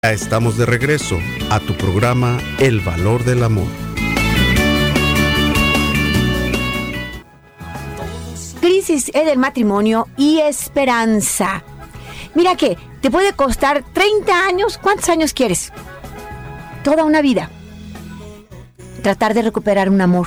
Ya estamos de regreso a tu programa El Valor del Amor. Crisis en el matrimonio y esperanza. Mira que te puede costar 30 años. ¿Cuántos años quieres? Toda una vida. Tratar de recuperar un amor.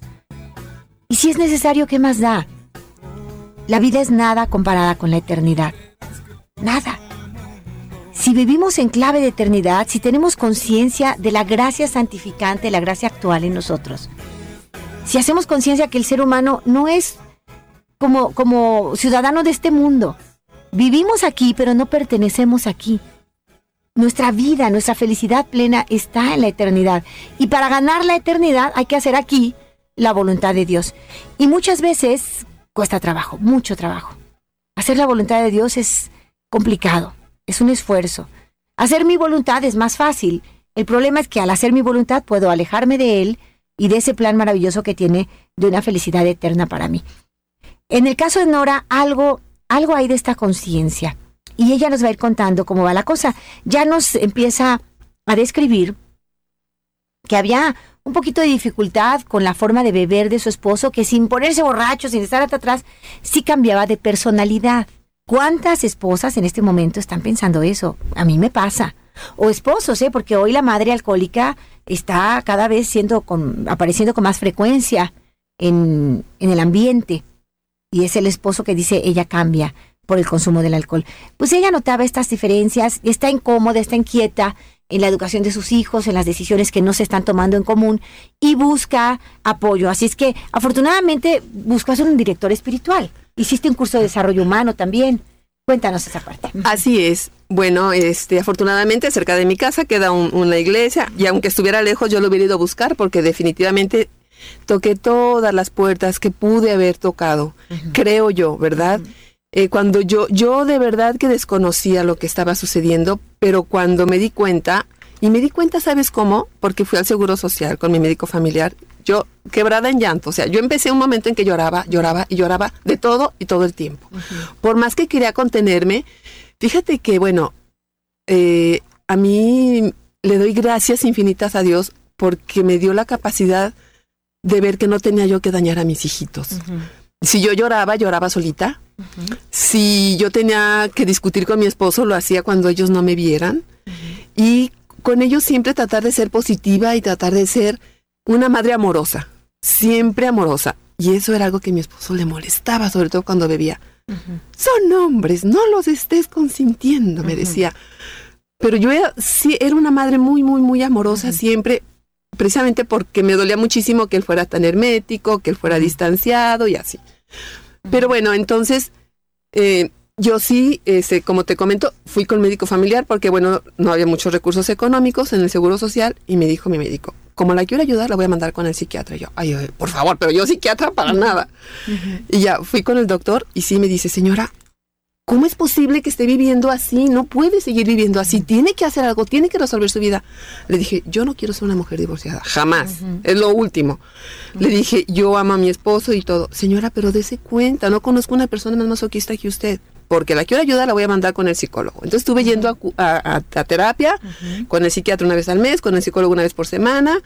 Y si es necesario, ¿qué más da? La vida es nada comparada con la eternidad. Nada. Si vivimos en clave de eternidad, si tenemos conciencia de la gracia santificante, la gracia actual en nosotros, si hacemos conciencia que el ser humano no es como ciudadano de este mundo, vivimos aquí, pero no pertenecemos aquí. Nuestra vida, nuestra felicidad plena está en la eternidad. Y para ganar la eternidad hay que hacer aquí la voluntad de Dios. Y muchas veces cuesta trabajo, mucho trabajo. Hacer la voluntad de Dios es complicado. Es un esfuerzo. Hacer mi voluntad es más fácil. El problema es que al hacer mi voluntad puedo alejarme de Él y de ese plan maravilloso que tiene de una felicidad eterna para mí. En el caso de Nora, algo hay de esta conciencia. Y ella nos va a ir contando cómo va la cosa. Ya nos empieza a describir que había un poquito de dificultad con la forma de beber de su esposo, que sin ponerse borracho, sin estar hasta atrás, sí cambiaba de personalidad. ¿Cuántas esposas en este momento están pensando eso? A mí me pasa. O esposos, porque hoy la madre alcohólica está cada vez apareciendo con más frecuencia en el ambiente. Y es el esposo que dice ella cambia por el consumo del alcohol. Pues ella notaba estas diferencias, está incómoda, está inquieta en la educación de sus hijos, en las decisiones que no se están tomando en común y busca apoyo. Así es que afortunadamente buscó hacer un director espiritual. Hiciste un curso de desarrollo humano también. Cuéntanos esa parte. Así es. Bueno, afortunadamente cerca de mi casa queda una iglesia y aunque estuviera lejos yo lo hubiera ido a buscar porque definitivamente toqué todas las puertas que pude haber tocado, creo yo, ¿verdad? Cuando yo de verdad que desconocía lo que estaba sucediendo, pero cuando me di cuenta, ¿sabes cómo? Porque fui al Seguro Social con mi médico familiar, yo quebrada en llanto, o sea, yo empecé un momento en que lloraba y lloraba de todo y todo el tiempo. Por más que quería contenerme, fíjate que, bueno, a mí le doy gracias infinitas a Dios porque me dio la capacidad de ver que no tenía yo que dañar a mis hijitos. Si yo lloraba solita. Si yo tenía que discutir con mi esposo, lo hacía cuando ellos no me vieran. Y con ellos siempre tratar de ser positiva y tratar de ser una madre amorosa, siempre amorosa. Y eso era algo que a mi esposo le molestaba, sobre todo cuando bebía. Son hombres, no los estés consintiendo, me decía. Pero yo era una madre muy, muy, muy amorosa siempre, precisamente porque me dolía muchísimo que él fuera tan hermético, que él fuera distanciado y así. Pero bueno, entonces yo sí, como te comento, fui con médico familiar porque, bueno, no había muchos recursos económicos en el Seguro Social y me dijo mi médico, como la quiero ayudar, la voy a mandar con el psiquiatra. Y yo, ay, por favor, pero yo psiquiatra para nada. Y ya fui con el doctor y sí me dice, señora, ¿cómo es posible que esté viviendo así? No puede seguir viviendo así, tiene que hacer algo, tiene que resolver su vida. Le dije, yo no quiero ser una mujer divorciada, jamás, es lo último. Le dije, yo amo a mi esposo y todo. Señora, pero dése cuenta, no conozco una persona más masoquista que usted, porque la quiero ayudar, la voy a mandar con el psicólogo. Entonces estuve yendo a terapia, con el psiquiatra una vez al mes, con el psicólogo una vez por semana,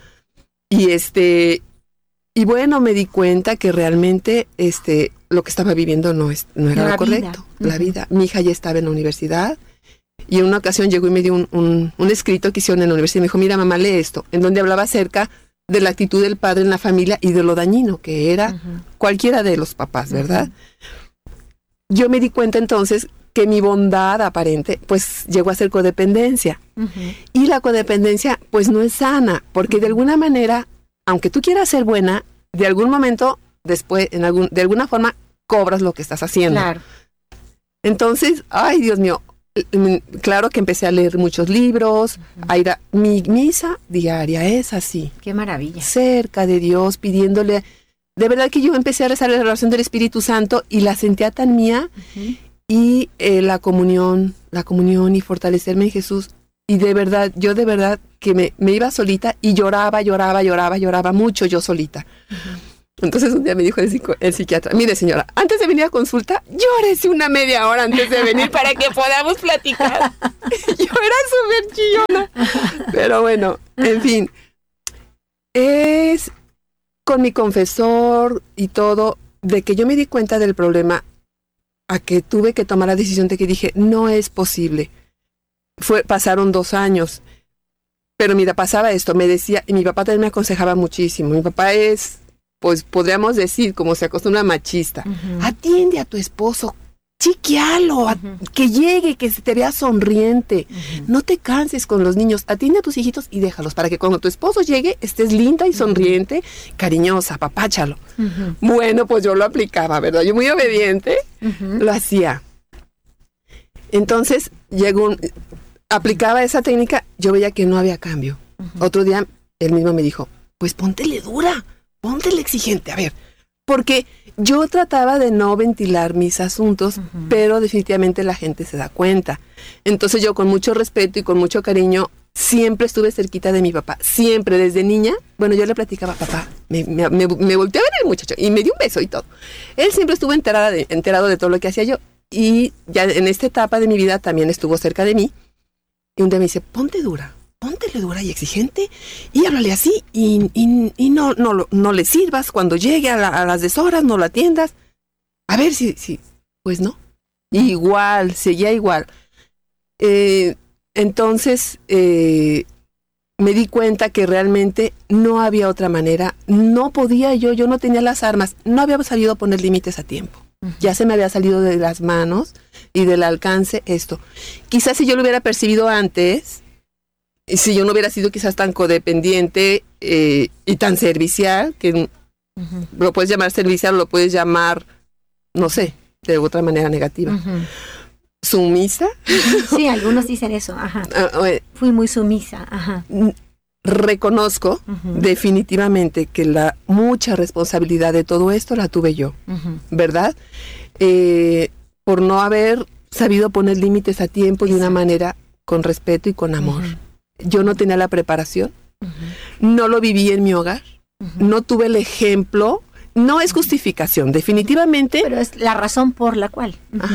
y bueno, me di cuenta que realmente lo que estaba viviendo no era lo correcto. La vida. Mi hija ya estaba en la universidad y en una ocasión llegó y me dio un escrito que hicieron en la universidad y me dijo, mira mamá, lee esto, en donde hablaba acerca de la actitud del padre en la familia y de lo dañino que era cualquiera de los papás, ¿verdad? Yo me di cuenta entonces que mi bondad aparente pues llegó a ser codependencia. Y la codependencia pues no es sana, porque de alguna manera, aunque tú quieras ser buena, de algún momento después, de alguna forma, cobras lo que estás haciendo. Claro. Entonces, ay Dios mío, claro que empecé a leer muchos libros, a ir a mi misa diaria, es así. Qué maravilla. Cerca de Dios, pidiéndole. De verdad que yo empecé a rezar la oración del Espíritu Santo y la sentía tan mía. Y la comunión y fortalecerme en Jesús. Y de verdad, yo de verdad que me iba solita y lloraba mucho yo solita. Entonces un día me dijo el psiquiatra, mire señora, antes de venir a consulta, llórese una media hora antes de venir para que podamos platicar. Yo era súper chillona. Pero bueno, en fin, es con mi confesor y todo, de que yo me di cuenta del problema, a que tuve que tomar la decisión de que dije, no es posible. Pasaron 2 años. Pero mira, pasaba esto, me decía, y mi papá también me aconsejaba muchísimo. Mi papá es, pues podríamos decir, como se acostumbra, machista. Atiende a tu esposo, chiquialo, que llegue, que se te vea sonriente. No te canses con los niños, atiende a tus hijitos y déjalos, para que cuando tu esposo llegue, estés linda y sonriente, cariñosa, papáchalo. Bueno, pues yo lo aplicaba, ¿verdad? Yo muy obediente, lo hacía. Entonces, aplicaba esa técnica, yo veía que no había cambio. Otro día, él mismo me dijo, pues póntele dura, póntele exigente, a ver, porque yo trataba de no ventilar mis asuntos, pero definitivamente la gente se da cuenta. Entonces yo con mucho respeto y con mucho cariño, siempre estuve cerquita de mi papá, siempre, desde niña. Bueno, yo le platicaba, papá, me volteó a ver el muchacho y me dio un beso y todo. Él siempre estuvo enterado de todo lo que hacía yo, y ya en esta etapa de mi vida también estuvo cerca de mí. Y un día me dice, póntele dura y exigente, y háblale así, y no le sirvas, cuando llegue a las deshoras, no lo atiendas. A ver si, pues no. Igual, seguía igual. Entonces, me di cuenta que realmente no había otra manera, no podía yo no tenía las armas, no había sabido poner límites a tiempo. Ya se me había salido de las manos y del alcance esto. Quizás si yo lo hubiera percibido antes, si yo no hubiera sido quizás tan codependiente y tan servicial, que lo puedes llamar servicial, lo puedes llamar, no sé, de otra manera negativa. ¿Sumisa? Sí, algunos dicen eso, Fui muy sumisa, Reconozco definitivamente que la mucha responsabilidad de todo esto la tuve yo, ¿verdad? Por no haber sabido poner límites a tiempo y de una manera con respeto y con amor. Yo no tenía la preparación, no lo viví en mi hogar, no tuve el ejemplo, no es justificación, definitivamente. Pero es la razón por la cual.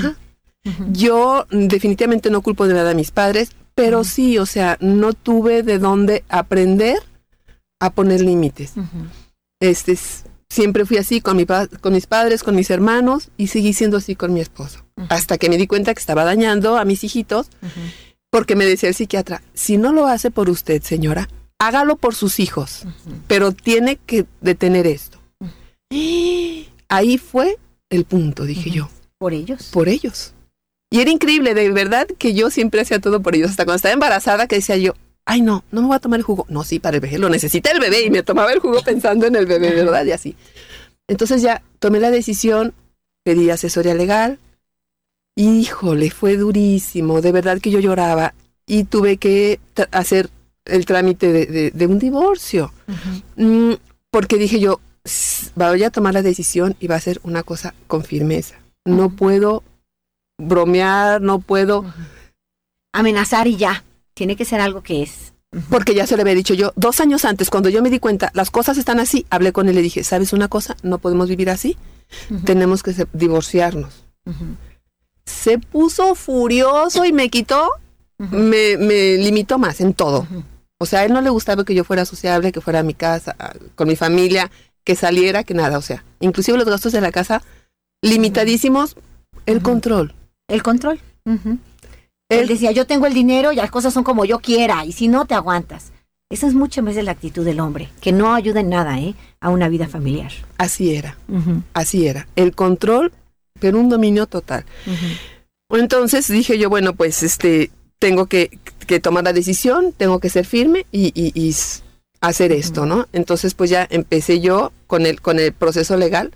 Yo definitivamente no culpo de nada a mis padres, pero sí, o sea, no tuve de dónde aprender a poner límites. Siempre fui así con mis padres, con mis hermanos, y seguí siendo así con mi esposo. Hasta que me di cuenta que estaba dañando a mis hijitos, porque me decía el psiquiatra, si no lo hace por usted, señora, hágalo por sus hijos, pero tiene que detener esto. Ahí fue el punto, dije yo. ¿Por ellos? Por ellos. Y era increíble, de verdad, que yo siempre hacía todo por ellos. Hasta cuando estaba embarazada, que decía yo, ay, no me voy a tomar el jugo. No, sí, para el bebé, lo necesita el bebé. Y me tomaba el jugo pensando en el bebé, ¿verdad? Y así. Entonces ya tomé la decisión, pedí asesoría legal. Híjole, fue durísimo. De verdad que yo lloraba. Y tuve que hacer el trámite de un divorcio. Porque dije yo, voy a tomar la decisión y va a ser una cosa con firmeza. No puedo bromear, no puedo amenazar y ya. Tiene que ser algo que es. Porque ya se le había dicho yo, 2 años antes, cuando yo me di cuenta, las cosas están así, hablé con él y le dije, ¿sabes una cosa? No podemos vivir así, tenemos que divorciarnos. Se puso furioso y me quitó, me limitó más en todo. O sea, a él no le gustaba que yo fuera sociable, que fuera a mi casa, con mi familia, que saliera, que nada. O sea, inclusive los gastos de la casa, limitadísimos, el control. El control. Él decía, yo tengo el dinero y las cosas son como yo quiera, y si no, te aguantas. Esa es muchas veces la actitud del hombre, que no ayuda en nada, a una vida familiar. Así era, así era. El control, pero un dominio total. Entonces dije yo, bueno, pues tengo que tomar la decisión, tengo que ser firme y hacer esto, ¿no? Entonces pues ya empecé yo con el proceso legal,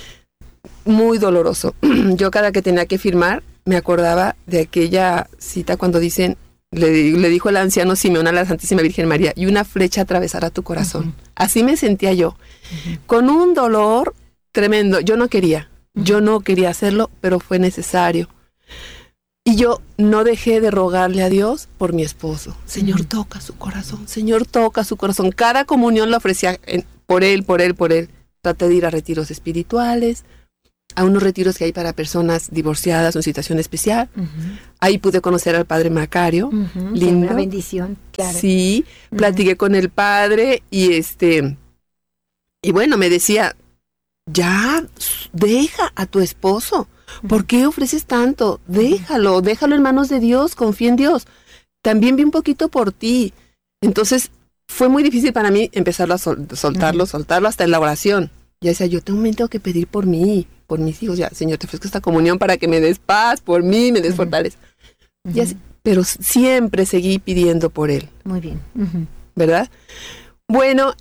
muy doloroso. Yo cada que tenía que firmar, me acordaba de aquella cita cuando dicen, le dijo el anciano Simeón a la Santísima Virgen María, y una flecha atravesará tu corazón. Así me sentía yo, con un dolor tremendo. Yo no quería hacerlo, pero fue necesario. Y yo no dejé de rogarle a Dios por mi esposo. Señor, toca su corazón, Señor, toca su corazón. Cada comunión la ofrecía por él. traté de ir a retiros espirituales, a unos retiros que hay para personas divorciadas o en situación especial. Ahí pude conocer al padre Macario, lindo. Una bendición, claro. Sí, platiqué con el padre y y bueno, me decía, ya, deja a tu esposo. ¿Por qué ofreces tanto? Déjalo en manos de Dios, confía en Dios. También vi un poquito por ti. Entonces, fue muy difícil para mí empezarlo a soltarlo hasta en la oración. Ya decía, yo tengo que pedir por mí, por mis hijos. Ya, Señor, te ofrezco esta comunión para que me des paz, por mí, me des fortaleza. Y así, pero siempre seguí pidiendo por él. Muy bien. ¿Verdad? Bueno,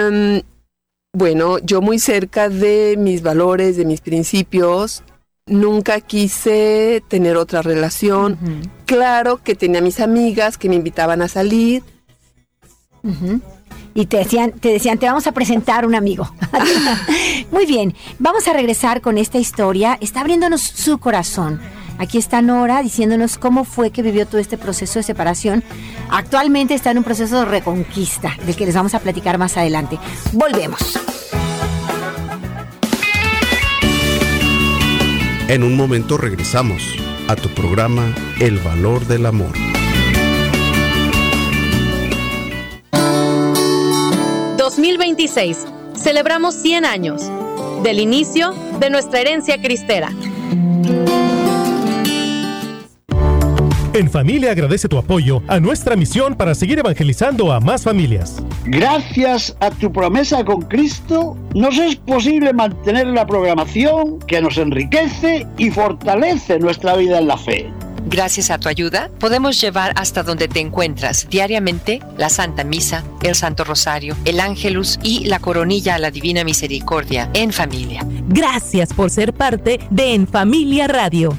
yo muy cerca de mis valores, de mis principios, nunca quise tener otra relación. Claro que tenía mis amigas que me invitaban a salir. Y te decían, te vamos a presentar un amigo. Muy bien, vamos a regresar con esta historia. Está abriéndonos su corazón. Aquí está Nora diciéndonos cómo fue que vivió todo este proceso de separación. Actualmente está en un proceso de reconquista, del que les vamos a platicar más adelante. Volvemos. En un momento regresamos a tu programa El Valor del Amor. ...2026... celebramos 100 años... del inicio de nuestra herencia cristera. En Familia agradece tu apoyo a nuestra misión para seguir evangelizando a más familias. Gracias a tu promesa con Cristo, nos es posible mantener la programación que nos enriquece y fortalece nuestra vida en la fe. Gracias a tu ayuda, podemos llevar hasta donde te encuentras diariamente la Santa Misa, el Santo Rosario, el Ángelus y la Coronilla a la Divina Misericordia en familia. Gracias por ser parte de En Familia Radio.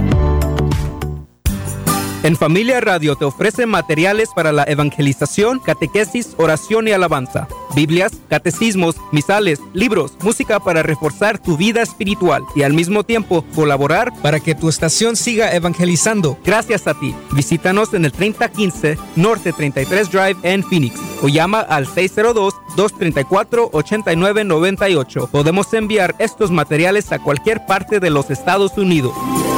En Familia Radio te ofrece materiales para la evangelización, catequesis, oración y alabanza, Biblias, catecismos, misales, libros, música para reforzar tu vida espiritual y al mismo tiempo colaborar para que tu estación siga evangelizando. Gracias a ti. Visítanos en el 3015 Norte 33 Drive en Phoenix o llama al 602-234-8998. Podemos enviar estos materiales a cualquier parte de los Estados Unidos.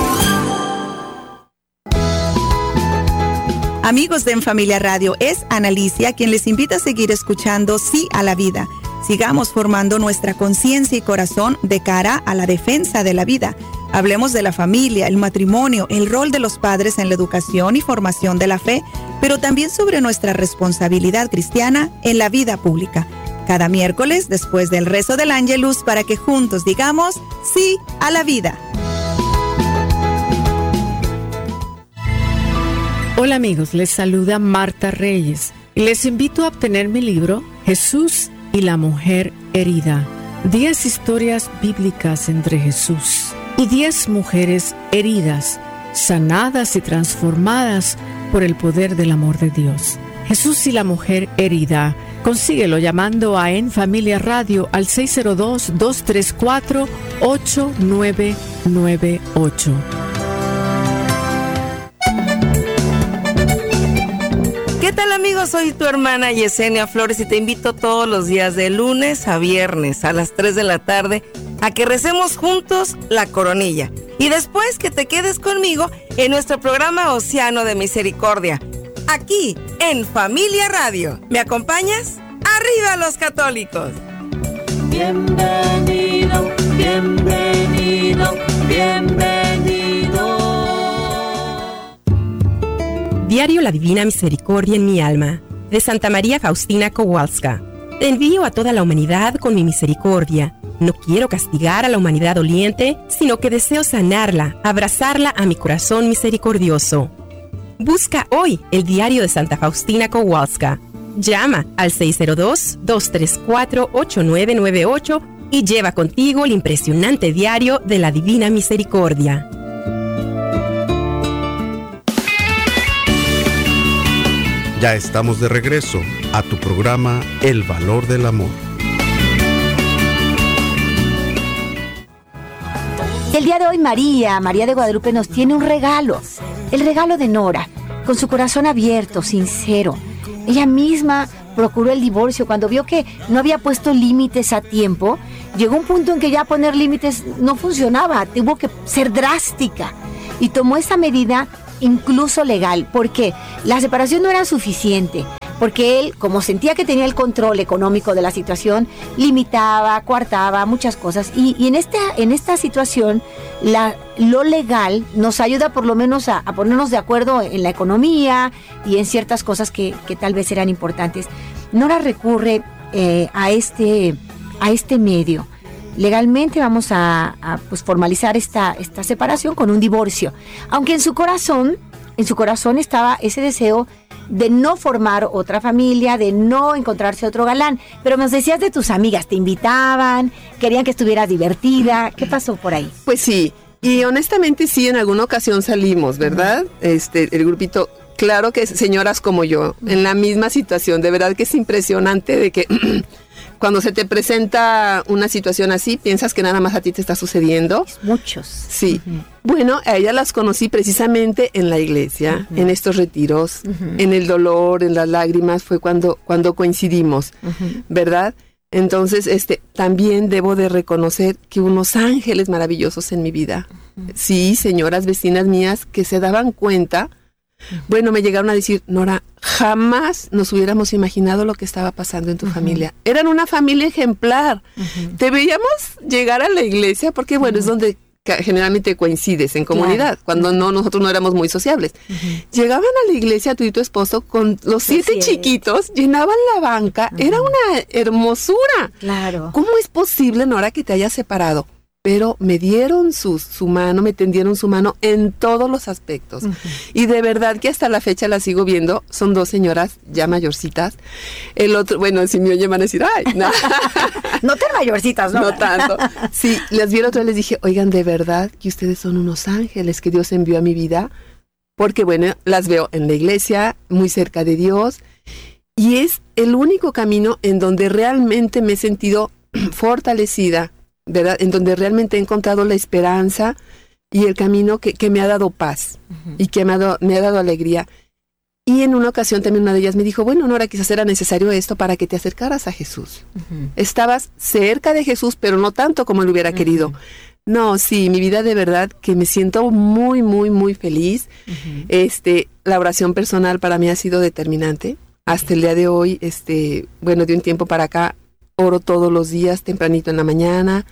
Amigos de En Familia Radio, es Ana Alicia quien les invita a seguir escuchando Sí a la Vida. Sigamos formando nuestra conciencia y corazón de cara a la defensa de la vida. Hablemos de la familia, el matrimonio, el rol de los padres en la educación y formación de la fe, pero también sobre nuestra responsabilidad cristiana en la vida pública. Cada miércoles, después del rezo del Ángelus, para que juntos digamos Sí a la Vida. Hola amigos, les saluda Marta Reyes y les invito a obtener mi libro Jesús y la mujer herida. 10 historias bíblicas entre Jesús y 10 mujeres heridas, sanadas y transformadas por el poder del amor de Dios. Jesús y la mujer herida. Consíguelo llamando a En Familia Radio al 602-234-8998. ¿Qué tal amigos? Soy tu hermana Yesenia Flores y te invito todos los días de lunes a viernes a las 3 de la tarde a que recemos juntos la coronilla y después que te quedes conmigo en nuestro programa Océano de Misericordia, aquí en Familia Radio. ¿Me acompañas? ¡Arriba los católicos! Bienvenido, bienvenido, bienvenido. Diario La Divina Misericordia en mi alma, de Santa María Faustina Kowalska. Te envío a toda la humanidad con mi misericordia. No quiero castigar a la humanidad doliente, sino que deseo sanarla, abrazarla a mi corazón misericordioso. Busca hoy el diario de Santa Faustina Kowalska. Llama al 602-234-8998 y lleva contigo el impresionante diario de la Divina Misericordia. Ya estamos de regreso a tu programa El Valor del Amor. El día de hoy María de Guadalupe nos tiene un regalo. El regalo de Nora, con su corazón abierto, sincero. Ella misma procuró el divorcio cuando vio que no había puesto límites a tiempo llegó un punto en que ya poner límites no funcionaba, tuvo que ser drástica y tomó esa medida incluso legal, porque la separación no era suficiente, porque él, como sentía que tenía el control económico de la situación, limitaba, coartaba muchas cosas, y en esta situación lo legal nos ayuda por lo menos a ponernos de acuerdo en la economía y en ciertas cosas que tal vez eran importantes. Nora recurre a este medio. Legalmente vamos a pues formalizar esta separación con un divorcio, aunque en su corazón estaba ese deseo de no formar otra familia, de no encontrarse otro galán. Pero nos decías de tus amigas, te invitaban, querían que estuvieras divertida. ¿Qué pasó por ahí? Pues sí, y honestamente sí, en alguna ocasión salimos, ¿verdad? El grupito, claro que señoras como yo, en la misma situación. De verdad que es impresionante de que cuando se te presenta una situación así, piensas que nada más a ti te está sucediendo. Muchos. Sí. Bueno, a ellas las conocí precisamente en la iglesia, en estos retiros, en el dolor, en las lágrimas, fue cuando coincidimos, ¿verdad? Entonces, también debo de reconocer que unos ángeles maravillosos en mi vida. Sí, señoras vecinas mías que se daban cuenta. Bueno, me llegaron a decir, Nora, jamás nos hubiéramos imaginado lo que estaba pasando en tu familia. Eran una familia ejemplar. Te veíamos llegar a la iglesia porque, bueno, es donde generalmente coincides en comunidad, cuando nosotros no éramos muy sociables. Llegaban a la iglesia tú y tu esposo con los 7 chiquitos, llenaban la banca, era una hermosura. Claro. ¿Cómo es posible, Nora, que te hayas separado? Pero me dieron su mano, me tendieron su mano en todos los aspectos. Y de verdad que hasta la fecha la sigo viendo. Son 2 señoras ya mayorcitas. El otro, bueno, si me oyen van a decir, ¡ay! No, no tan mayorcitas, ¿no? No tanto. Sí, las vi el otro día y les dije, oigan, de verdad que ustedes son unos ángeles que Dios envió a mi vida. Porque, bueno, las veo en la iglesia, muy cerca de Dios. Y es el único camino en donde realmente me he sentido fortalecida, ¿verdad? En donde realmente he encontrado la esperanza y el camino que me ha dado paz y que me ha dado alegría. Y en una ocasión también una de ellas me dijo, bueno, Nora, quizás era necesario esto para que te acercaras a Jesús. Estabas cerca de Jesús, pero no tanto como él hubiera querido. No, sí, mi vida de verdad que me siento muy, muy, muy feliz. La oración personal para mí ha sido determinante. Hasta el día de hoy, bueno, de un tiempo para acá, oro todos los días, tempranito en la mañana,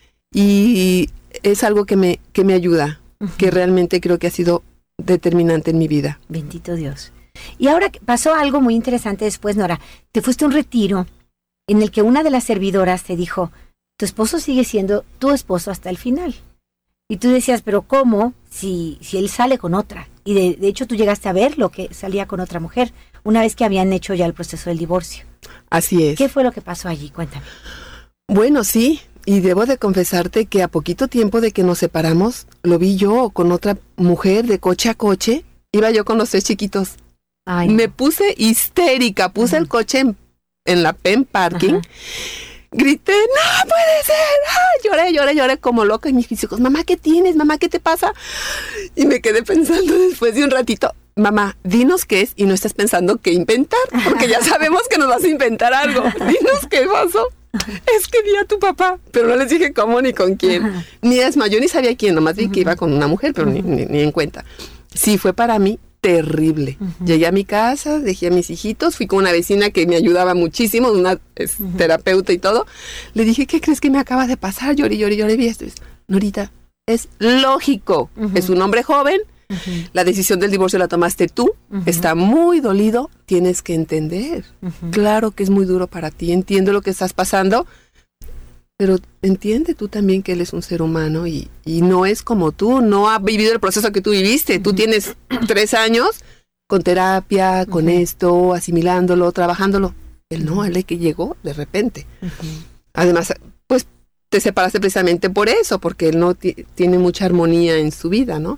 y es algo que me ayuda, que realmente creo que ha sido determinante en mi vida. Bendito Dios. Y ahora pasó algo muy interesante después, Nora. Te fuiste a un retiro en el que una de las servidoras te dijo, tu esposo sigue siendo tu esposo hasta el final. Y tú decías, pero ¿cómo si él sale con otra? Y de hecho tú llegaste a ver lo que salía con otra mujer, una vez que habían hecho ya el proceso del divorcio. Así es. ¿Qué fue lo que pasó allí? Cuéntame. Bueno, sí, y debo de confesarte que a poquito tiempo de que nos separamos, lo vi yo con otra mujer de coche a coche. Iba yo con los 3 chiquitos. Ay, me puse histérica, puse el coche en la pen parking. Grité, no puede ser. Lloré como loca. Y mis hijos, mamá, ¿qué tienes? Mamá, ¿qué te pasa? Y me quedé pensando después de un ratito, mamá, dinos qué es y no estés pensando qué inventar, porque ya sabemos que nos vas a inventar algo. Dinos qué pasó. Es que vi a tu papá, pero no les dije cómo ni con quién. Ni es más, yo ni sabía quién, nomás vi que iba con una mujer, pero ni en cuenta. Sí, fue para mí terrible. Llegué a mi casa, dejé a mis hijitos, fui con una vecina que me ayudaba muchísimo, una terapeuta y todo. Le dije, ¿qué crees que me acaba de pasar? Lloré, vi esto. Norita, es lógico. Es un hombre joven. La decisión del divorcio la tomaste tú. Está muy dolido. Tienes que entender. Claro que es muy duro para ti. Entiendo lo que estás pasando. Pero entiende tú también que él es un ser humano y no es como tú, no ha vivido el proceso que tú viviste. Tú tienes 3 años con terapia, con esto, asimilándolo, trabajándolo. Él no, él es que llegó de repente. Además, pues te separaste precisamente por eso, porque él no tiene mucha armonía en su vida, ¿no?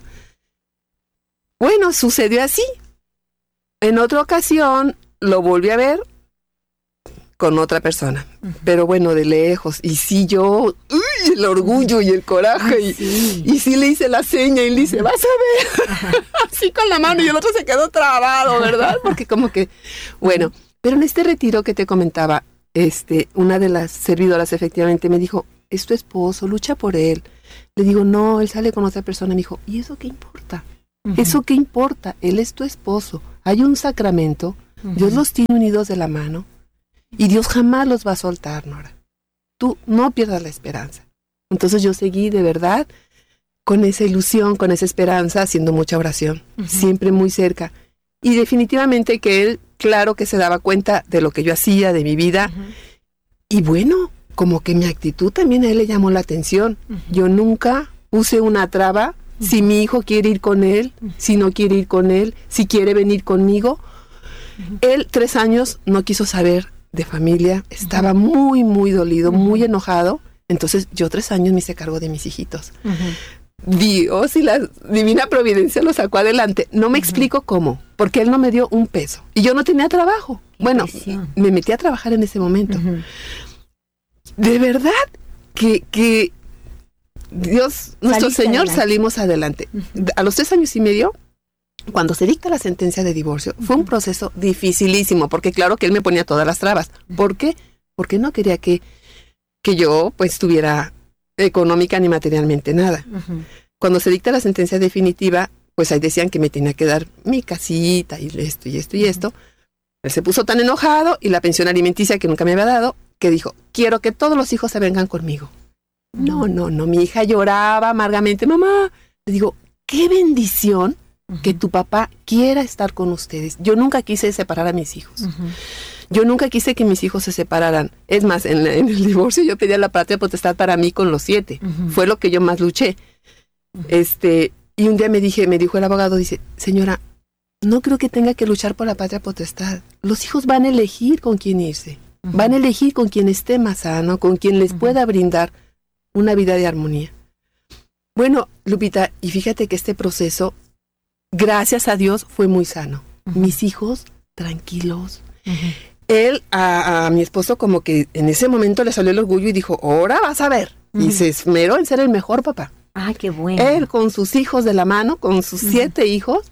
Bueno, sucedió así. En otra ocasión lo volví a ver con otra persona, pero bueno, de lejos. Y sí, yo, el orgullo y el coraje, y sí le hice la seña y le dice, vas a ver, así con la mano, y el otro se quedó trabado, ¿verdad? Porque como que, bueno, pero en este retiro que te comentaba, una de las servidoras efectivamente me dijo, es tu esposo, lucha por él. Le digo, no, él sale con otra persona. Me dijo, ¿y eso qué importa? ¿Eso qué importa? Él es tu esposo. Hay un sacramento. Dios los tiene unidos de la mano. Y Dios jamás los va a soltar, Nora. Tú no pierdas la esperanza. Entonces yo seguí de verdad con esa ilusión, con esa esperanza, haciendo mucha oración. Siempre muy cerca. Y definitivamente que él, claro que se daba cuenta de lo que yo hacía, de mi vida. Y bueno, como que mi actitud también a él le llamó la atención. Yo nunca puse una traba. Si mi hijo quiere ir con él, si no quiere ir con él, si quiere venir conmigo. Él 3 años no quiso saber de familia, estaba muy, muy dolido, muy enojado. Entonces yo 3 años me hice cargo de mis hijitos. Dios y la divina providencia lo sacó adelante. No me explico cómo, porque él no me dio un peso. Y yo no tenía trabajo. Bueno, me metí a trabajar en ese momento. De verdad que Dios, nuestro Señor, salimos adelante. A los 3 años y medio, cuando se dicta la sentencia de divorcio, fue un proceso dificilísimo, porque claro que él me ponía todas las trabas. ¿Por qué? Porque no quería que yo pues tuviera económica ni materialmente nada. Cuando se dicta la sentencia definitiva, pues ahí decían que me tenía que dar mi casita y esto y esto y esto. Él se puso tan enojado y la pensión alimenticia que nunca me había dado, que dijo, quiero que todos los hijos se vengan conmigo. No, mi hija lloraba amargamente, mamá. Le digo, qué bendición que tu papá quiera estar con ustedes. Yo nunca quise separar a mis hijos. Yo nunca quise que mis hijos se separaran. Es más, en el divorcio yo pedía la patria potestad para mí con los 7. Fue lo que yo más luché. Y un día me dijo el abogado, dice, señora, no creo que tenga que luchar por la patria potestad. Los hijos van a elegir con quién irse. Van a elegir con quien esté más sano, con quien les pueda brindar una vida de armonía. Bueno, Lupita, y fíjate que este proceso, gracias a Dios, fue muy sano. Mis hijos, tranquilos. Él, a mi esposo, como que en ese momento le salió el orgullo y dijo, ahora vas a ver. Y se esmeró en ser el mejor papá. Ah, qué bueno. Él con sus hijos de la mano, con sus 7 hijos.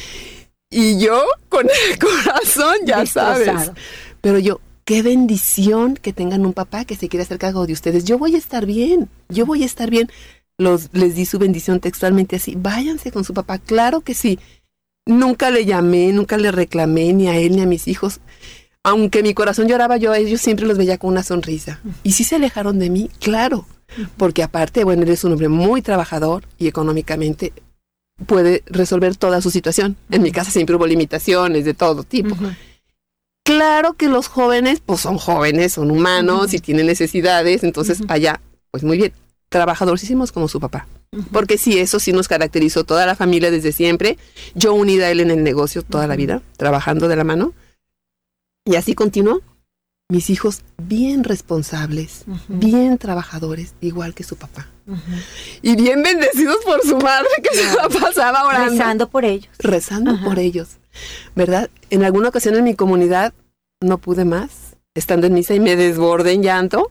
Y yo con el corazón, ya destrozado. sabes. Pero yo, qué bendición que tengan un papá que se quiera hacer cargo de ustedes. Yo voy a estar bien. Les di su bendición textualmente así. Váyanse con su papá. Claro que sí. Nunca le llamé, nunca le reclamé ni a él ni a mis hijos. Aunque mi corazón lloraba, yo a ellos siempre los veía con una sonrisa. Y sí se alejaron de mí, claro. Porque aparte, bueno, él es un hombre muy trabajador y económicamente puede resolver toda su situación. En mi casa siempre hubo limitaciones de todo tipo. Claro que los jóvenes, pues son jóvenes, son humanos y tienen necesidades. Entonces, allá, pues muy bien, trabajadorcísimos como su papá. Porque sí, eso sí nos caracterizó toda la familia desde siempre. Yo unida a él en el negocio toda la vida, trabajando de la mano. Y así continuó. Mis hijos bien responsables, bien trabajadores, igual que su papá. Y bien bendecidos por su madre que se la pasaba orando. Rezando por ellos. Rezando por ellos, ¿verdad? En alguna ocasión en mi comunidad no pude más, estando en misa y me desbordé en llanto.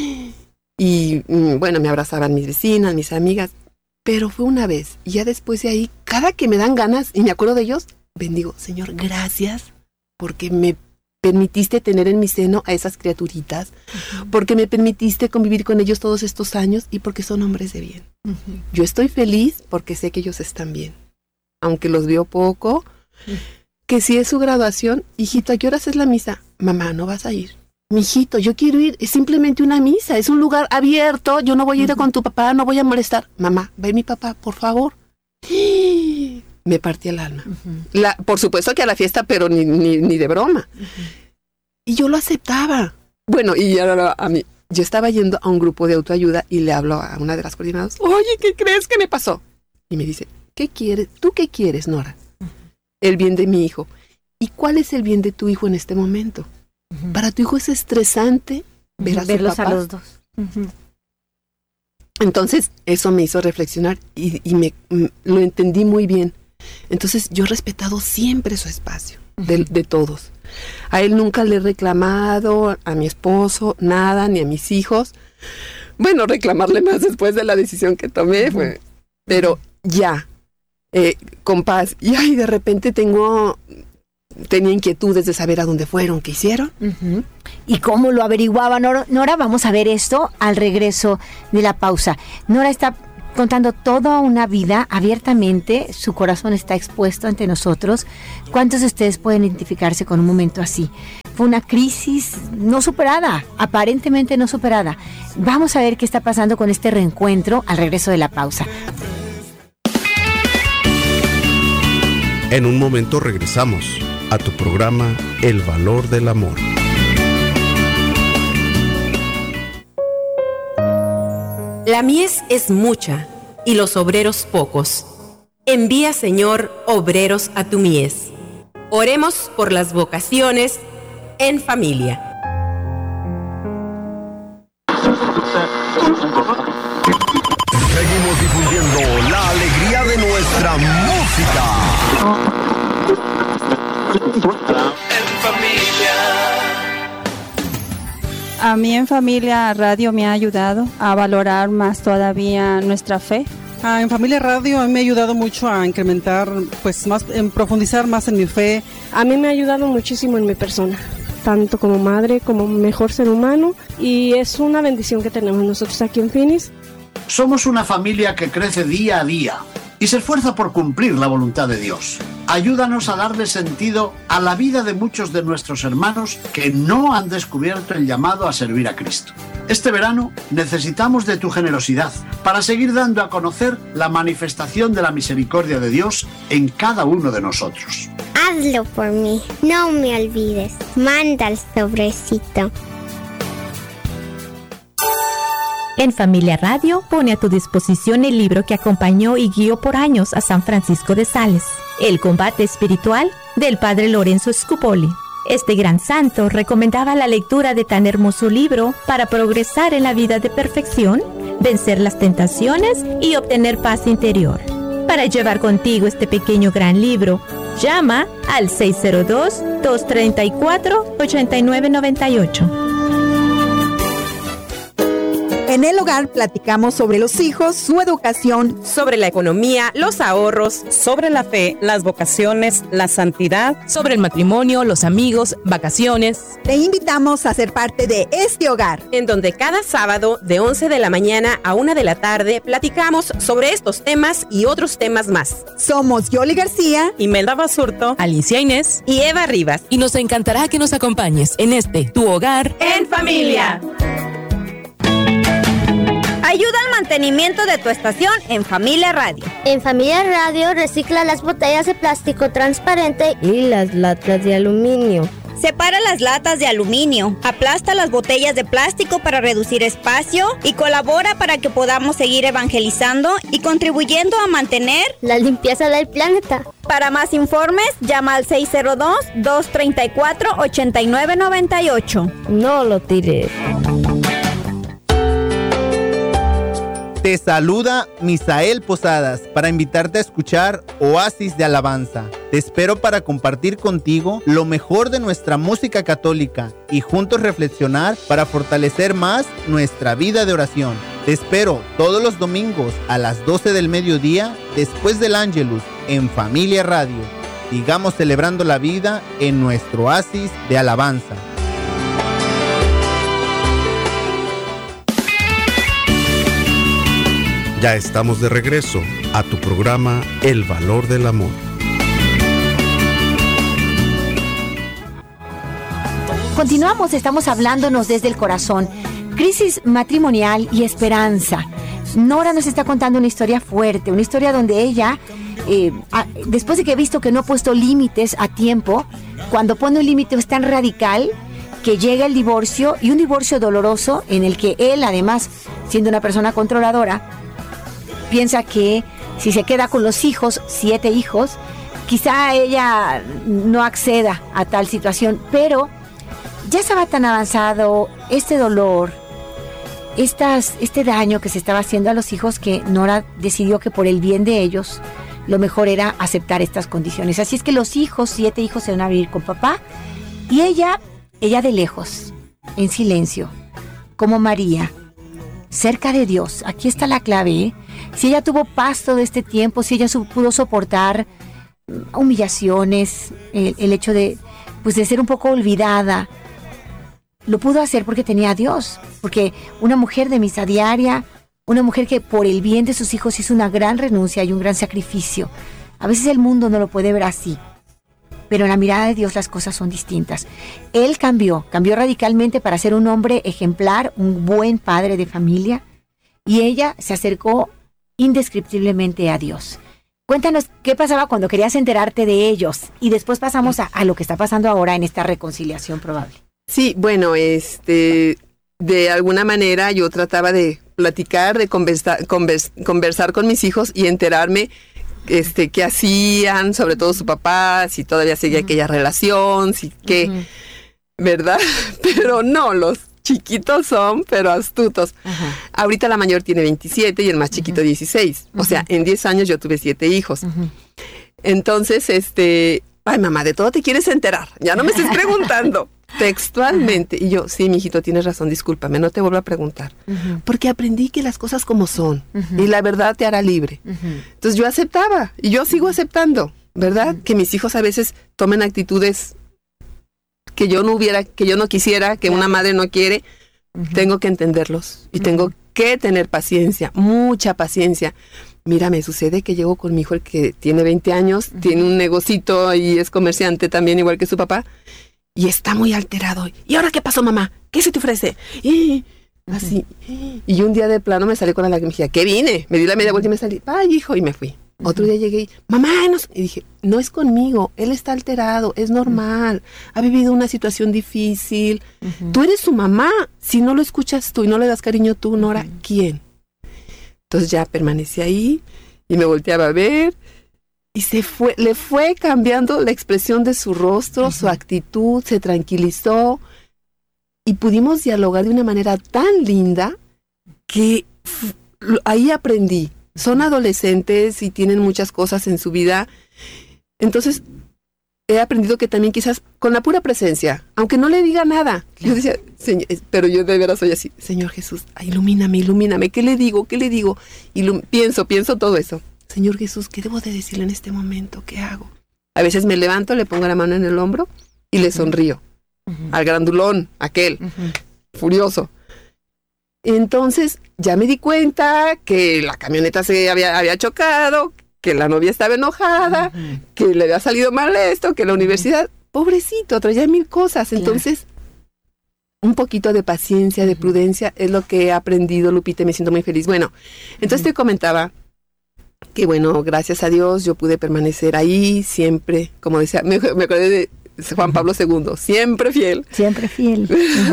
Y bueno, me abrazaban mis vecinas, mis amigas. Pero fue una vez. Y ya después de ahí, cada que me dan ganas y me acuerdo de ellos, bendigo, Señor, gracias porque me permitiste tener en mi seno a esas criaturitas, porque me permitiste convivir con ellos todos estos años y porque son hombres de bien. Yo estoy feliz porque sé que ellos están bien, aunque los veo poco, que si es su graduación, hijito, ¿a qué horas es la misa? Mamá, no vas a ir. Mijito, yo quiero ir, es simplemente una misa, es un lugar abierto, yo no voy a ir con tu papá, no voy a molestar. Mamá, ve mi papá, por favor. Me partí el alma. Por supuesto que a la fiesta, pero ni de broma. Y yo lo aceptaba. Bueno, y ahora a mí, yo estaba yendo a un grupo de autoayuda y le hablo a una de las coordinadoras. Oye, ¿qué crees que me pasó? Y me dice, ¿qué quieres? ¿Tú qué quieres, Nora? El bien de mi hijo. ¿Y cuál es el bien de tu hijo en este momento? Para tu hijo es estresante verlos a los dos. Entonces, eso me hizo reflexionar y lo entendí muy bien. Entonces, yo he respetado siempre su espacio, de todos. A él nunca le he reclamado, a mi esposo, nada, ni a mis hijos. Bueno, reclamarle más después de la decisión que tomé, pero ya, con paz. Y de repente tengo tenía inquietudes de saber a dónde fueron, qué hicieron. Uh-huh. ¿Y cómo lo averiguaba Nora? Vamos a ver esto al regreso de la pausa. Nora está contando toda una vida abiertamente, su corazón está expuesto ante nosotros. ¿Cuántos de ustedes pueden identificarse con un momento así? Fue una crisis no superada, aparentemente no superada. Vamos a ver qué está pasando con este reencuentro al regreso de la pausa. En un momento regresamos a tu programa El Valor del Amor. La mies es mucha y los obreros pocos. Envía, Señor, obreros a tu mies. Oremos por las vocaciones en familia. Seguimos difundiendo la alegría de nuestra música. En familia. A mí en Familia Radio me ha ayudado a valorar más todavía nuestra fe. En Familia Radio a mí me ha ayudado mucho a incrementar, pues más, en profundizar más en mi fe. A mí me ha ayudado muchísimo en mi persona, tanto como madre como mejor ser humano, y es una bendición que tenemos nosotros aquí en Phoenix. Somos una familia que crece día a día y se esfuerza por cumplir la voluntad de Dios. Ayúdanos a darle sentido a la vida de muchos de nuestros hermanos que no han descubierto el llamado a servir a Cristo. Este verano necesitamos de tu generosidad para seguir dando a conocer la manifestación de la misericordia de Dios en cada uno de nosotros. Hazlo por mí, no me olvides. Manda el sobrecito. En Familia Radio pone a tu disposición el libro que acompañó y guió por años a San Francisco de Sales, El combate espiritual del Padre Lorenzo Scupoli. Este gran santo recomendaba la lectura de tan hermoso libro para progresar en la vida de perfección, vencer las tentaciones y obtener paz interior. Para llevar contigo este pequeño gran libro, llama al 602-234-8998. En el hogar platicamos sobre los hijos, su educación, sobre la economía, los ahorros, sobre la fe, las vocaciones, la santidad, sobre el matrimonio, los amigos, vacaciones. Te invitamos a ser parte de este hogar, en donde cada sábado de 11 de la mañana a 1 de la tarde platicamos sobre estos temas y otros temas más. Somos Yoli García, Imelda Basurto, Alicia Inés y Eva Rivas. Y nos encantará que nos acompañes en este Tu Hogar en Familia. Ayuda al mantenimiento de tu estación en Familia Radio. En Familia Radio recicla las botellas de plástico transparente y las latas de aluminio. Separa las latas de aluminio, aplasta las botellas de plástico para reducir espacio y colabora para que podamos seguir evangelizando y contribuyendo a mantener la limpieza del planeta. Para más informes, llama al 602-234-8998. No lo tires. Te saluda Misael Posadas para invitarte a escuchar Oasis de Alabanza. Te espero para compartir contigo lo mejor de nuestra música católica y juntos reflexionar para fortalecer más nuestra vida de oración. Te espero todos los domingos a las 12 del mediodía después del Ángelus en Familia Radio. Sigamos celebrando la vida en nuestro Oasis de Alabanza. Ya estamos de regreso a tu programa El Valor del Amor. Continuamos, estamos hablándonos desde el corazón. Crisis matrimonial y esperanza. Nora nos está contando una historia fuerte, una historia donde ella, después de que ha visto que no ha puesto límites a tiempo, cuando pone un límite es tan radical que llega el divorcio, y un divorcio doloroso en el que él, además, siendo una persona controladora, piensa que si se queda con los hijos, 7 hijos, quizá ella no acceda a tal situación, pero ya estaba tan avanzado este dolor, este daño que se estaba haciendo a los hijos, que Nora decidió que por el bien de ellos lo mejor era aceptar estas condiciones. Así es que los hijos, 7 hijos, se van a vivir con papá, y ella de lejos, en silencio, como María, cerca de Dios. Aquí está la clave, ¿eh? Si ella tuvo paz todo este tiempo, si ella pudo soportar humillaciones, el hecho de ser un poco olvidada, lo pudo hacer porque tenía a Dios, porque una mujer de misa diaria, una mujer que por el bien de sus hijos hizo una gran renuncia y un gran sacrificio. A veces el mundo no lo puede ver así, pero en la mirada de Dios las cosas son distintas. Él cambió radicalmente para ser un hombre ejemplar, un buen padre de familia, y ella se acercó indescriptiblemente a Dios. Cuéntanos qué pasaba cuando querías enterarte de ellos, y después pasamos a lo que está pasando ahora en esta reconciliación probable. Sí, bueno, de alguna manera yo trataba de platicar, de conversar con mis hijos y enterarme qué hacían, sobre todo su papá, si todavía seguía aquella relación, si qué, ¿verdad? Pero no, los chiquitos son, pero astutos. Ahorita la mayor tiene 27 y el más chiquito 16. O sea, en 10 años yo tuve 7 hijos. Entonces, ay, mamá, de todo te quieres enterar, ya no me estés preguntando. Textualmente. Y yo, sí, mijito, tienes razón, discúlpame, no te vuelvo a preguntar. Porque aprendí que las cosas como son, y la verdad te hará libre. Entonces yo aceptaba, y yo sigo aceptando, ¿verdad? Que mis hijos a veces tomen actitudes que yo no quisiera, que una madre no quiere. Tengo que entenderlos, y tengo que tener paciencia, mucha paciencia. Mira, me sucede que llego con mi hijo, el que tiene 20 años, tiene un negocito y es comerciante también, igual que su papá, y está muy alterado. ¿Y ahora qué pasó, mamá? ¿Qué se te ofrece? Y así. Y yo un día de plano me salí con la lagrimilla. ¿Qué vine? Me di la media vuelta y me salí. Ay, hijo, y me fui. Otro día llegué y, mamá, y dije, no es conmigo, él está alterado, es normal, ha vivido una situación difícil. Tú eres su mamá. Si no lo escuchas tú y no le das cariño tú, Nora, ¿quién? Entonces ya permanecí ahí y me volteaba a ver. Y le fue cambiando la expresión de su rostro, su actitud, se tranquilizó y pudimos dialogar de una manera tan linda que ahí aprendí. Son adolescentes y tienen muchas cosas en su vida. Entonces he aprendido que también quizás con la pura presencia, aunque no le diga nada, yo decía, pero yo de veras soy así, Señor Jesús, ilumíname, ¿qué le digo? Y pienso todo eso. Señor Jesús, ¿qué debo de decirle en este momento? ¿Qué hago? A veces me levanto, le pongo la mano en el hombro y le sonrío. Al grandulón, aquel, furioso. Entonces ya me di cuenta que la camioneta se había chocado, que la novia estaba enojada, que le había salido mal esto, que la universidad, pobrecito, traía 1000 cosas. Entonces, un poquito de paciencia, de prudencia, es lo que he aprendido, Lupita, y me siento muy feliz. Bueno, entonces te comentaba que bueno, gracias a Dios yo pude permanecer ahí siempre, como decía, me acordé de Juan Pablo II, siempre fiel. Siempre fiel.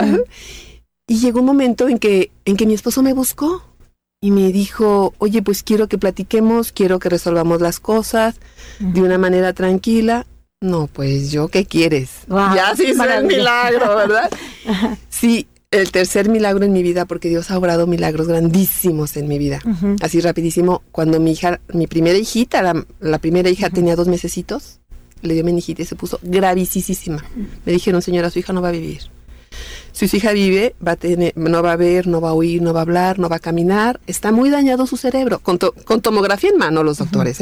Y llegó un momento en que mi esposo me buscó y me dijo, oye, pues quiero que platiquemos, quiero que resolvamos las cosas de una manera tranquila. No, pues yo, ¿qué quieres? Wow, ya se hizo el milagro, ¿verdad? Sí, el tercer milagro en mi vida, porque Dios ha obrado milagros grandísimos en mi vida. Así rapidísimo, cuando mi primera hijita, la primera hija tenía 2 mesecitos, le dio meningitis y se puso gravísima. Me dijeron, señora, su hija no va a vivir. Si su hija vive, no va a ver, no va a oír, no va a hablar, no va a caminar. Está muy dañado su cerebro. Con tomografía en mano los doctores,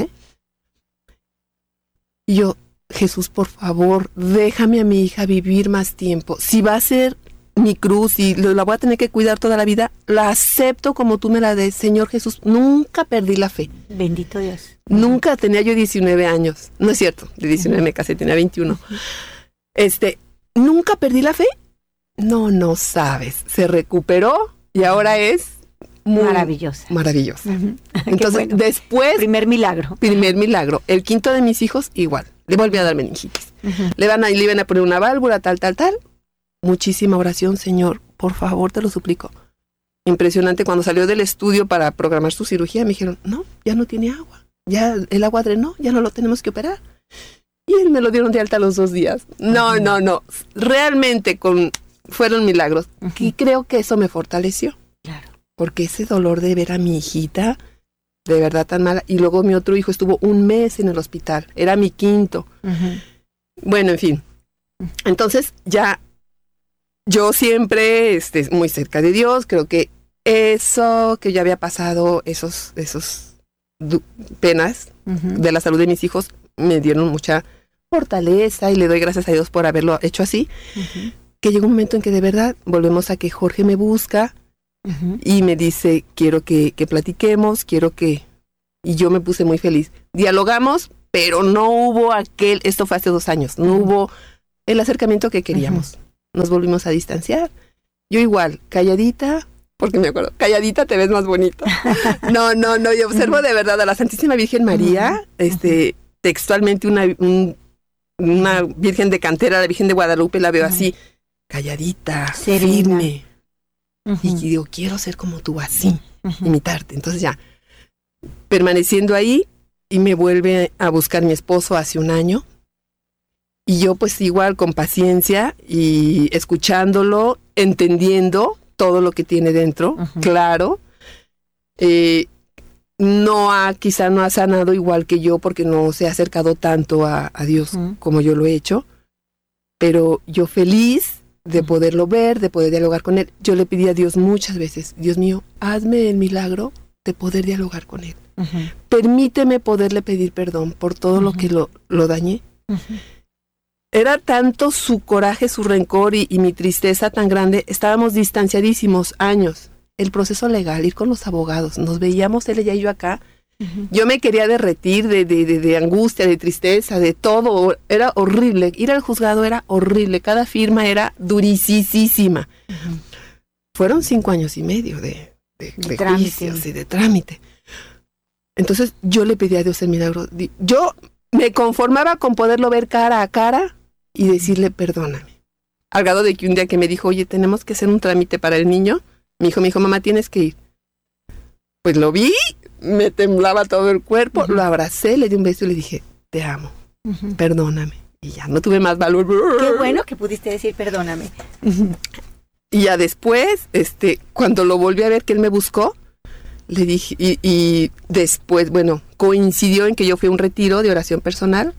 Y yo, Jesús, por favor, déjame a mi hija vivir más tiempo. Si va a ser mi cruz y la voy a tener que cuidar toda la vida, la acepto como tú me la des, Señor Jesús. Nunca perdí la fe. Bendito Dios. Nunca, tenía yo 19 años. No es cierto, de 19 me casé, tenía 21. Nunca perdí la fe. No sabes. Se recuperó y ahora es maravillosa. Entonces, bueno. Después... Primer milagro. El quinto de mis hijos, igual. Le volví a dar meningitis. Le iban a poner una válvula, tal. Muchísima oración, Señor. Por favor, te lo suplico. Impresionante. Cuando salió del estudio para programar su cirugía, me dijeron, no, ya no tiene agua. Ya el agua drenó, ya no lo tenemos que operar. Y él me lo dieron de alta a los 2 días. No. Realmente fueron milagros. Y creo que eso me fortaleció. Claro. Porque ese dolor de ver a mi hijita, de verdad tan mala. Y luego mi otro hijo estuvo 1 mes en el hospital. Era mi quinto. Bueno, en fin. Entonces, ya yo siempre muy cerca de Dios. Creo que eso que ya había pasado, esos penas de la salud de mis hijos, me dieron mucha fortaleza y le doy gracias a Dios por haberlo hecho así, que llegó un momento en que de verdad volvemos a que Jorge me busca y me dice, quiero que platiquemos, y yo me puse muy feliz. Dialogamos, pero no hubo esto fue hace 2 años, no hubo el acercamiento que queríamos. Nos volvimos a distanciar. Yo igual, calladita, porque me acuerdo, calladita te ves más bonita. No, yo observo de verdad a la Santísima Virgen María, textualmente una Virgen de cantera, la Virgen de Guadalupe, la veo así, calladita, serena, firme. Y digo, quiero ser como tú, así, imitarte. Entonces ya, permaneciendo ahí, y me vuelve a buscar mi esposo hace 1 año. Y yo pues igual con paciencia y escuchándolo, entendiendo todo lo que tiene dentro, claro. Quizá no ha sanado igual que yo porque no se ha acercado tanto a Dios como yo lo he hecho. Pero yo feliz de poderlo ver, de poder dialogar con él. Yo le pedí a Dios muchas veces, Dios mío, hazme el milagro de poder dialogar con él. Permíteme poderle pedir perdón por todo lo que lo dañé. Era tanto su coraje, su rencor y mi tristeza tan grande. Estábamos distanciadísimos años. El proceso legal, ir con los abogados. Nos veíamos él y yo acá. Yo me quería derretir de angustia, de tristeza, de todo. Era horrible. Ir al juzgado era horrible. Cada firma era durisísima. Fueron 5 años y medio de juicios y de trámite. Entonces yo le pedí a Dios el milagro. Yo me conformaba con poderlo ver cara a cara y decirle perdóname. Al grado de que un día que me dijo, oye, tenemos que hacer un trámite para el niño, mi hijo me dijo, mamá, tienes que ir. Pues lo vi, me temblaba todo el cuerpo, lo abracé, le di un beso y le dije, te amo, perdóname. Y ya no tuve más valor. Qué bueno que pudiste decir perdóname. Y ya después, cuando lo volví a ver que él me buscó, le dije, y después, bueno, coincidió en que yo fui a un retiro de oración personal.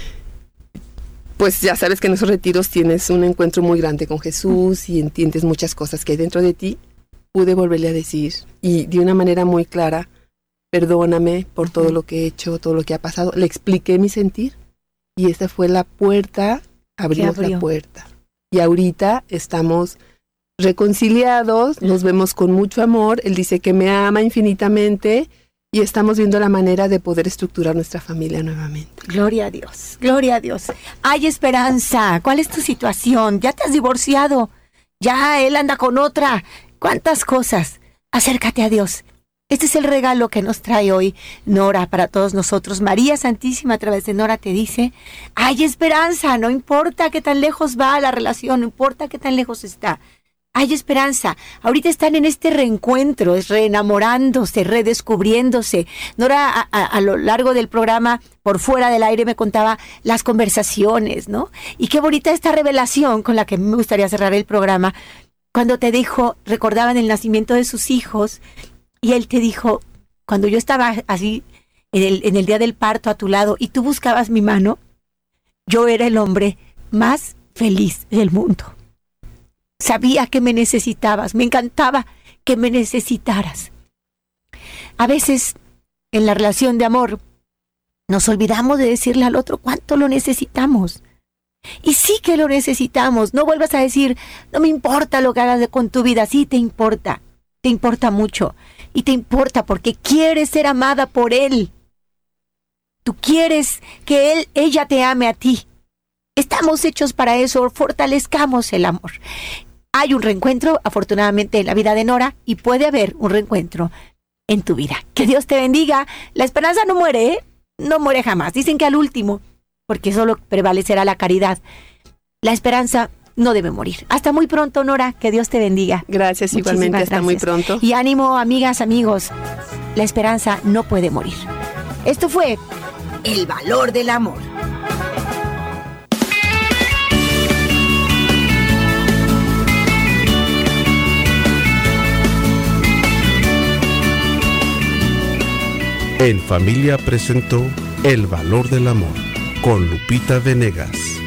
Pues ya sabes que en esos retiros tienes un encuentro muy grande con Jesús y entiendes muchas cosas que hay dentro de ti. Pude volverle a decir, y de una manera muy clara, perdóname por todo lo que he hecho, todo lo que ha pasado. Le expliqué mi sentir, y esa fue la puerta, abrimos la puerta. Y ahorita estamos reconciliados, nos vemos con mucho amor. Él dice que me ama infinitamente y estamos viendo la manera de poder estructurar nuestra familia nuevamente. Gloria a Dios, gloria a Dios. Hay esperanza. ¿Cuál es tu situación? ¿Ya te has divorciado? ¿Ya él anda con otra? ¿Cuántas cosas? Acércate a Dios. Este es el regalo que nos trae hoy Nora para todos nosotros. María Santísima a través de Nora te dice, hay esperanza, no importa qué tan lejos va la relación, no importa qué tan lejos está. Hay esperanza. Ahorita están en este reencuentro, reenamorándose, redescubriéndose. Nora, a lo largo del programa, por fuera del aire, me contaba las conversaciones, ¿no? Y qué bonita esta revelación con la que me gustaría cerrar el programa. Cuando te dijo, recordaban el nacimiento de sus hijos, y él te dijo, cuando yo estaba así, en el día del parto a tu lado, y tú buscabas mi mano, yo era el hombre más feliz del mundo. Sabía que me necesitabas, me encantaba que me necesitaras. A veces, en la relación de amor, nos olvidamos de decirle al otro cuánto lo necesitamos. Y sí que lo necesitamos. No vuelvas a decir, no me importa lo que hagas con tu vida. Sí te importa mucho. Y te importa porque quieres ser amada por él. Tú quieres que ella te ame a ti. Estamos hechos para eso, fortalezcamos el amor. Hay un reencuentro, afortunadamente, en la vida de Nora, y puede haber un reencuentro en tu vida. Que Dios te bendiga. La esperanza no muere, ¿eh? No muere jamás. Dicen que al último, porque solo prevalecerá la caridad. La esperanza no debe morir. Hasta muy pronto, Nora. Que Dios te bendiga. Gracias, igualmente. Hasta muy pronto. Y ánimo, amigas, amigos. La esperanza no puede morir. Esto fue El Valor del Amor. En Familia presentó El Valor del Amor con Lupita Venegas.